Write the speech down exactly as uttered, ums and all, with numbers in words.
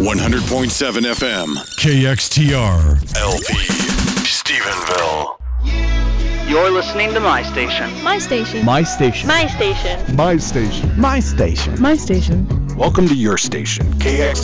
one hundred point seven F M. K X T R. L P. Stephenville. You're listening to My Station. My Station. My Station. My Station. My Station. My Station. My Station. Welcome to your station, K X